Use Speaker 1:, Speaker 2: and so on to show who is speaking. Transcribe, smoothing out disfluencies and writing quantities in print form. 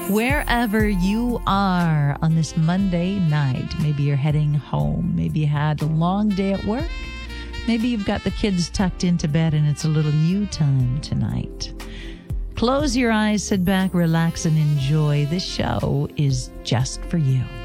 Speaker 1: Wherever you are on this Monday night, maybe you're heading home, maybe you had a long day at work, maybe you've got the kids tucked into bed and it's a little you time tonight. Close your eyes, sit back, relax, and enjoy. This show is just for you.